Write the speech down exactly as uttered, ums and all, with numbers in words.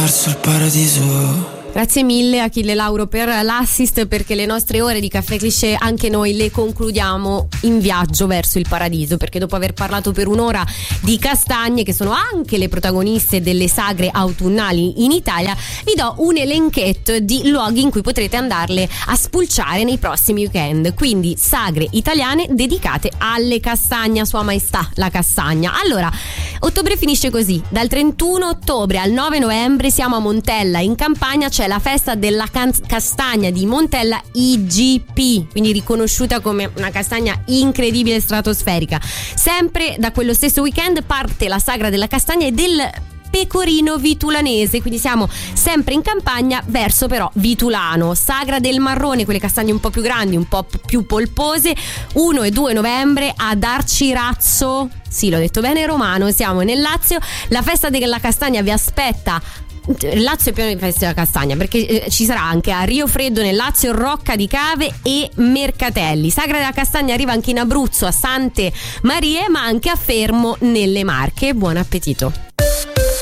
verso il paradiso. Grazie mille Achille Lauro per l'assist, perché le nostre ore di Caffè Cliché anche noi le concludiamo in viaggio verso il paradiso, perché dopo aver parlato per un'ora di castagne, che sono anche le protagoniste delle sagre autunnali in Italia, vi do un elenchetto di luoghi in cui potrete andarle a spulciare nei prossimi weekend. Quindi sagre italiane dedicate alle castagne, a Sua Maestà la castagna. Allora, ottobre finisce così: dal trentuno ottobre al nove novembre siamo a Montella in Campania, c'è la festa della can- castagna di Montella I G P, quindi riconosciuta come una castagna incredibile, stratosferica. Sempre da quello stesso weekend parte la sagra della castagna e del pecorino vitulanese, quindi siamo sempre in campagna verso però Vitulano. Sagra del marrone, quelle castagne un po' più grandi, un po' più polpose, uno e due novembre ad Arcirazzo, sì l'ho detto bene, romano, siamo nel Lazio. La festa della castagna vi aspetta. Il Lazio è pieno di feste della castagna, perché eh, ci sarà anche a Rio Freddo nel Lazio, Rocca di Cave e Mercatelli. Sagra della castagna arriva anche in Abruzzo a Sante Marie, ma anche a Fermo nelle Marche. Buon appetito.